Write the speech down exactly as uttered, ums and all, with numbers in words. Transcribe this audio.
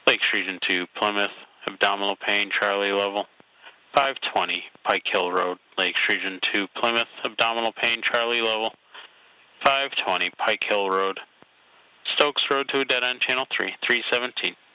Lakes Region two, Plymouth, abdominal pain, Charlie level. five twenty, Pike Hill Road, Lakes Region two, Plymouth, abdominal pain, Charlie level. five twenty, Pike Hill Road. Stokes Road to a dead end, channel three, three seventeen.